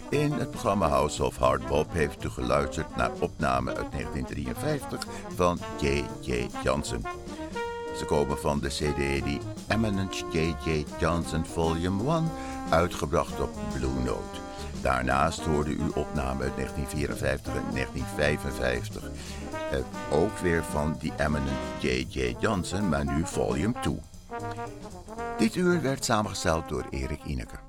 In het programma House of Hard Bop heeft u geluisterd naar opname uit 1953 van J.J. Johnson. Ze komen van de CD die Eminence J.J. Johnson Volume 1, uitgebracht op Blue Note. Daarnaast hoorde u opname uit 1954 en 1955. Ook weer van die Eminence J.J. Johnson, maar nu Volume 2. Dit uur werd samengesteld door Erik Ineke.